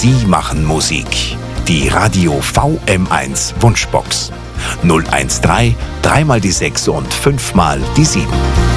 Sie machen Musik. Die Radio VM1 Wunschbox. 013 3 mal die 6 und 5 mal die 7.